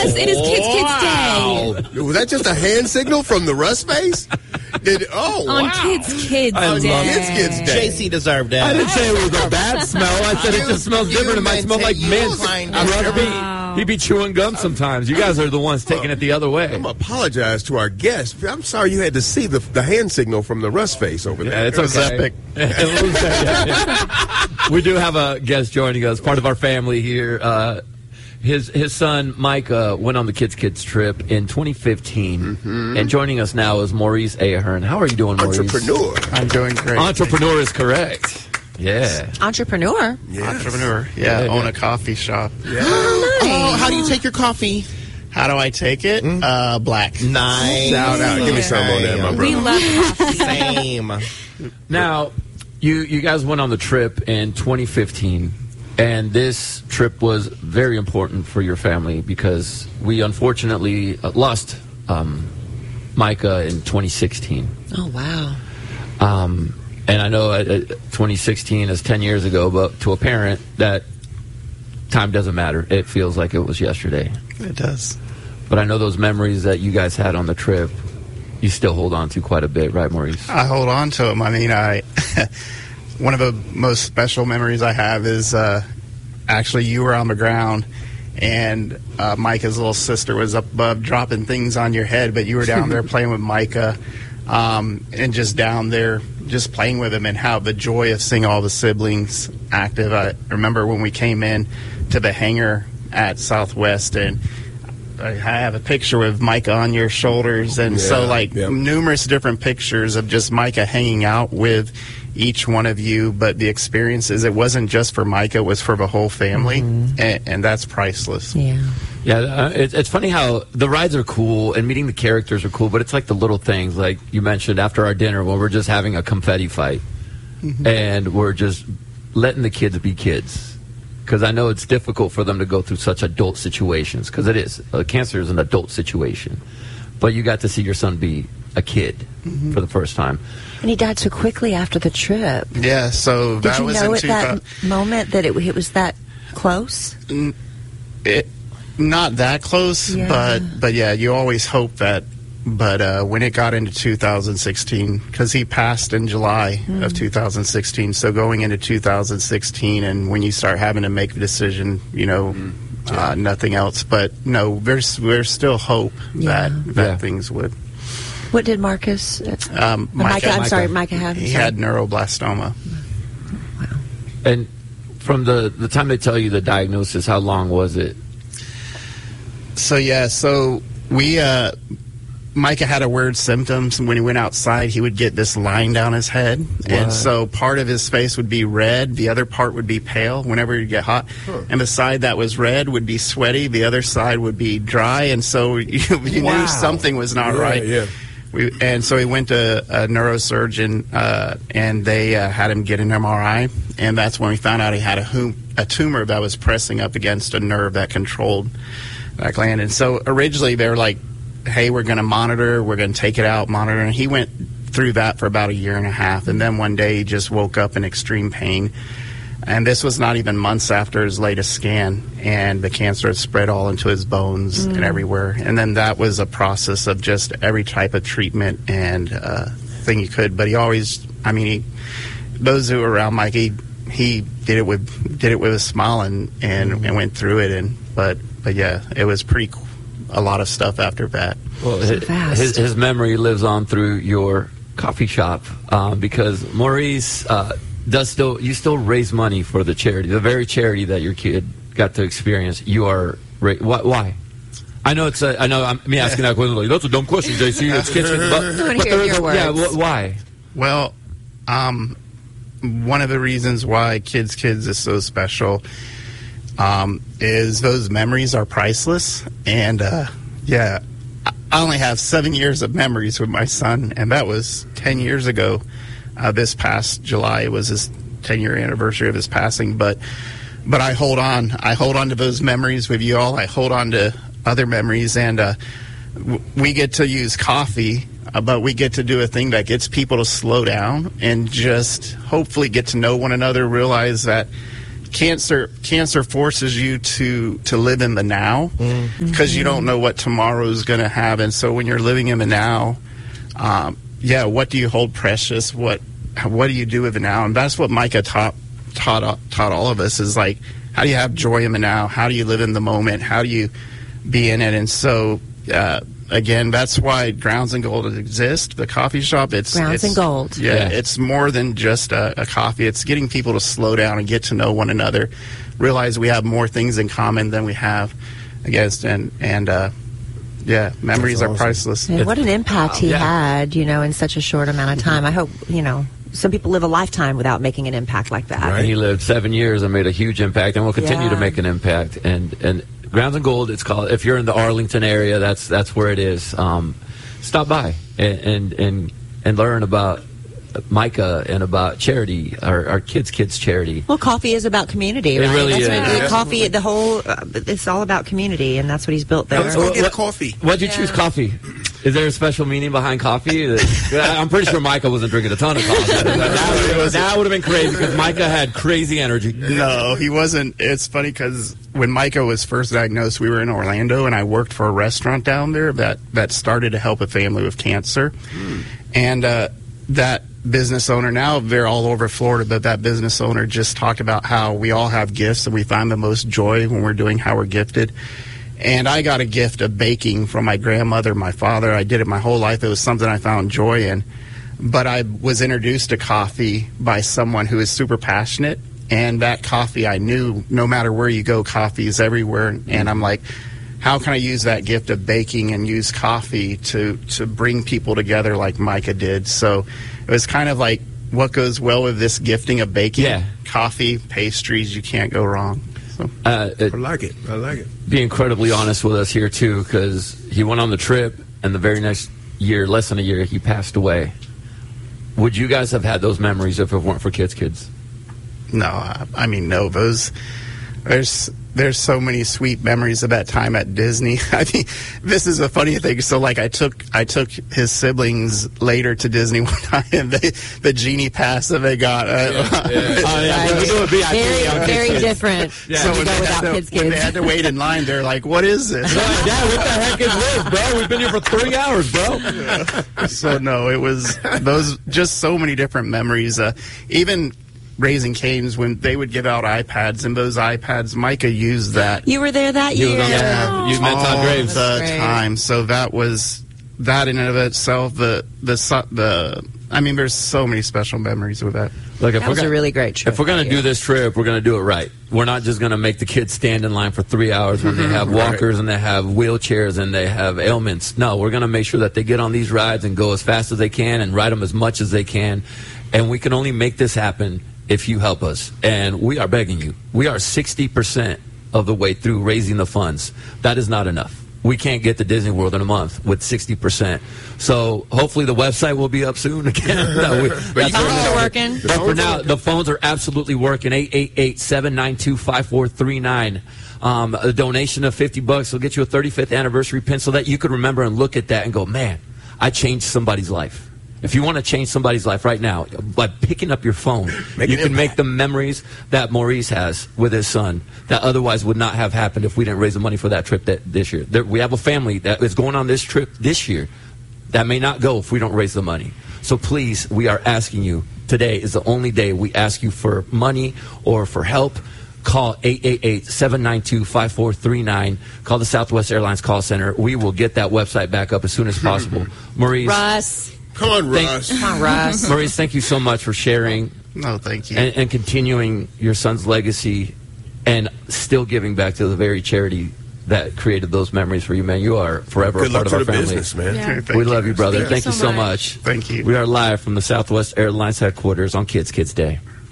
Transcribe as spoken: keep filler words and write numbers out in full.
Yes, it is Kids Kids Day. Was that just a hand signal from the Rust face? Did, oh, On wow. Kids Kids I Day. love Kids Kids Day. J C deserved that. I didn't say it was a bad smell. I said it just smells You different. It might meant smell to like use mint. mine. I love Wow. He'd, he'd be chewing gum sometimes. You guys are the ones taking it the other way. I'm going to apologize to our guests. I'm sorry you had to see the, the hand signal from the Rust face over there. Yeah, it's It was okay. epic. It was, yeah, yeah. We do have a guest joining us, part of our family here. Uh, his his son Micah went on the Kids Kids trip in twenty fifteen, Mm-hmm. and joining us now is Maurice Ahern. How are you doing, Maurice? Entrepreneur. I'm doing great. Entrepreneur is correct. Yeah. Entrepreneur. Yes. Entrepreneur. Yeah, Yeah, own yeah. a coffee shop. Oh, how do you take your coffee? How do I take it? Uh, black. Nice. Shout out. Give me some on that, my brother. We love coffee. Same. Now, you you guys went on the trip in twenty fifteen, and this trip was very important for your family because we unfortunately uh, lost um, Micah in twenty sixteen. Oh, wow. Um, and I know uh, twenty sixteen is ten years ago, but to a parent, that time doesn't matter. It feels like it was yesterday. It does. But I know those memories that you guys had on the trip, you still hold on to quite a bit, right, Maurice? I hold on to them. I mean, I one of the most special memories I have is uh, actually you were on the ground, and uh, Micah's little sister was up above dropping things on your head, but you were down there playing with Micah, um, and just down there just playing with him, and how the joy of seeing all the siblings active. I remember when we came in to the hangar at Southwest, and I have a picture with Micah on your shoulders, and Yeah, so like yep. numerous different pictures of just Micah hanging out with each one of you. But the experiences, it wasn't just for Micah, it was for the whole family, Mm-hmm. and, and that's priceless. Yeah. Yeah, uh, it, it's funny how the rides are cool and meeting the characters are cool, but it's like the little things, like you mentioned after our dinner when we're just having a confetti fight and we're just letting the kids be kids. Because I know it's difficult for them to go through such adult situations, because it is. Uh, cancer is an adult situation. But you got to see your son be a kid for the first time. And he died so quickly after the trip. Yeah, so Did that you was know in at two that thousand. m- moment that it, it was that close? It, not that close, Yeah. but but yeah, you always hope that. But uh, when it got into two thousand sixteen, because he passed in July Mm. of two thousand sixteen, so going into two thousand sixteen, and when you start having to make a decision, you know, uh, nothing else. But no, there's there's still hope Yeah. that that Yeah. things would. What did Marcus? Uh, Um, Micah, I'm Micah. sorry, Micah have. He Sorry. had neuroblastoma. And from the, the time they tell you the diagnosis, how long was it? So yeah, so we uh Micah had a weird symptoms. When he went outside, he would get this line down his head, What? and so part of his face would be red, the other part would be pale whenever he'd get hot, and the side that was red would be sweaty, the other side would be dry, and so you, you Wow. knew something was not Yeah, right. yeah. We, and so he went to a neurosurgeon, uh, and they uh, had him get an M R I, and that's when we found out he had a, hum- a tumor that was pressing up against a nerve that controlled that gland. And so originally they were like, hey, we're going to monitor, we're going to take it out, monitor. And he went through that for about a year and a half, and then one day he just woke up in extreme pain. And this was not even months after his latest scan, and the cancer had spread all into his bones and everywhere. And then that was a process of just every type of treatment and uh, thing you could. But he always, I mean, he, those who were around Mike, he, he did it with did it with a smile and, and, and went through it. And but but yeah, it was pretty cool. A lot of stuff after that. Well, So his, fast. his, his memory lives on through your coffee shop um, because Maurice uh, does still you still raise money for the charity, the very charity that your kid got to experience. You are ra- why? why? I know it's a, I know I'm me asking that question. Like, that's a dumb question, J C. It's kitchen, but, I wanna but hear there's your a- yeah. words. wh- why? Well, um, one of the reasons why Kids Kids is so special um, is those memories are priceless. And uh, yeah, I- I only have seven years of memories with my son, and that was ten years ago. Uh, this past July was his ten-year anniversary of his passing. But but I hold on. I hold on to those memories with you all. I hold on to other memories, and uh, w- we get to use coffee. Uh, but we get to do a thing that gets people to slow down and just hopefully get to know one another, realize that cancer cancer forces you to to live in the now because mm-hmm. you don't know what tomorrow is going to have, and so when you're living in the now, um, yeah, what do you hold precious? What what do you do with it now? And that's what Micah taught taught taught all of us is like, how do you have joy in the now? How do you live in the moment? How do you be in it? And so uh, again, that's why Grounds and Gold exists. The coffee shop, it's Grounds it's, and Gold. Yeah, Yeah. it's more than just a, a coffee. It's getting people to slow down and get to know one another, realize we have more things in common than we have, I guess, and and uh, yeah, memories That's are awesome. priceless. And what an impact he Yeah. had, you know, in such a short amount of time. I hope, you know, some people live a lifetime without making an impact like that. Right. And he lived seven years and made a huge impact, and will continue Yeah. to make an impact. And and Grounds and Gold, it's called. If you're in the Arlington area, that's that's where it is. Um, stop by and and and, and learn about Micah and about charity, our, our kids' kids charity. Well, coffee is about community, It right? really that's is. What, Yeah. the coffee, the whole, uh, it's all about community, and that's what he's built there. Let's go What- get a what- coffee. Why'd you choose coffee? Is there a special meaning behind coffee? That- I'm pretty sure Micah wasn't drinking a ton of coffee. That would, that would have been crazy because Micah had crazy energy. No, he wasn't. It's funny because when Micah was first diagnosed, we were in Orlando, and I worked for a restaurant down there that, that started to help a family with cancer. Hmm. And uh, that business owner, now they're all over Florida, but that business owner just talked about how we all have gifts and we find the most joy when we're doing how we're gifted. And I got a gift of baking from my grandmother, my father. I did it my whole life. It was something I found joy in. But I was introduced to coffee by someone who is super passionate. And that coffee, I knew no matter where you go, coffee is everywhere. And I'm like, how can I use that gift of baking and use coffee to, to bring people together like Micah did? So it was kind of like what goes well with this gifting of baking. Yeah. Coffee, pastries, you can't go wrong. So. Uh, it- I like it. I like it. be incredibly honest with us here too, because he went on the trip, and the very next year, less than a year, he passed away. Would you guys have had those memories if it weren't for Kids Kids? No, I, I mean, no, those, there's, there's so many sweet memories of that time at Disney. I mean, this is a funny thing. So, like, I took, I took his siblings later to Disney one time, and they, the Genie Pass that they got. Uh, Oh, yeah. Right. We do a V I P Very, on Kids very Kids. different. Yeah. So So we when go they, without had to, kids, when they kids. had to wait in line, they're like, "What is this?" Right, Dad, what the heck is this, bro? We've been here for three hours, bro. So no, it was those just so many different memories. Uh, even Raising Cane's, when they would give out iPads, and those iPads, Micah used that. You were there that You was year. on the- Yeah, you met Todd all Graves. the That's great. time. So that was that in and of itself. The the su- the I mean, there's so many special memories with that. Look, if That we're was gonna, a really great trip. If we're going to that do year. this trip, we're going to do it right. We're not just going to make the kids stand in line for three hours when they have walkers and they have wheelchairs and they have ailments. No, we're going to make sure that they get on these rides and go as fast as they can and ride them as much as they can. And we can only make this happen if you help us. And we are begging you. We are sixty percent of the way through raising the funds. That is not enough. We can't get to Disney World in a month with sixty percent. So hopefully the website will be up soon again. No, we- that's Phones are working. But for now, the phones are absolutely working. eight eight eight, seven nine two, five four three nine. Um, a donation of fifty bucks will get you a thirty-fifth anniversary pin so that you could remember and look at that and go, man, I changed somebody's life. If you want to change somebody's life right now, by picking up your phone, Make you an can make impact. the memories that Maurice has with his son that otherwise would not have happened if we didn't raise the money for that trip that this year. There, we have a family that is going on this trip this year that may not go if we don't raise the money. So please, we are asking you, today is the only day we ask you for money or for help. Call eight eight eight, seven nine two, five four three nine. Call the Southwest Airlines call center. We will get that website back up as soon as possible. Maurice, Russ. Come on, Thank- Russ. Come on, Russ. Maurice, thank you so much for sharing No, thank you. and, and continuing your son's legacy and still giving back to the very charity that created those memories for you, man. You are forever Good a luck part of to our the family. business, man. Yeah. Thank We love you, brother. Thank Thank, you you so so much. much. Thank you. We are live from the Southwest Airlines headquarters on Kids Kids Day.